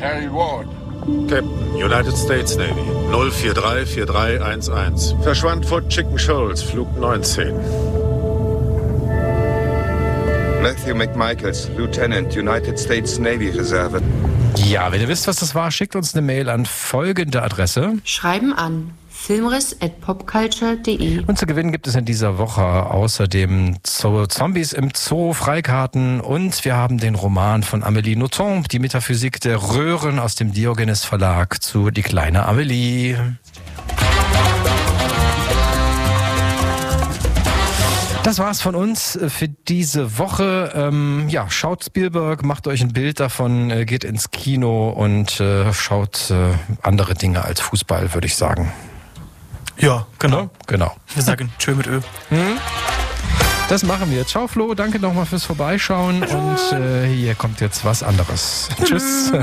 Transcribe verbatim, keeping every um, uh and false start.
Harry Ward. Captain, United States Navy, null vier drei vier drei eins eins. Verschwand vor Chicken Shoals, Flug neunzehn. Matthew McMichaels, Lieutenant, United States Navy Reserve. Ja, wenn ihr wisst, was das war, schickt uns eine Mail an folgende Adresse. Schreiben an filmriss at popculture punkt de. Und zu gewinnen gibt es in dieser Woche außerdem Zo- Zombies im Zoo, Freikarten, und wir haben den Roman von Amélie Nothomb, Die Metaphysik der Röhren, aus dem Diogenes Verlag, zu Die kleine Amélie. Das war's von uns für diese Woche. Ähm, ja, schaut Spielberg, macht euch ein Bild davon, äh, geht ins Kino und äh, schaut äh, andere Dinge als Fußball, würde ich sagen. Ja, genau. Ja, genau. Wir sagen tschö mit Ö. Hm? Das machen wir. Ciao Flo, danke nochmal fürs Vorbeischauen und äh, hier kommt jetzt was anderes. Tschüss.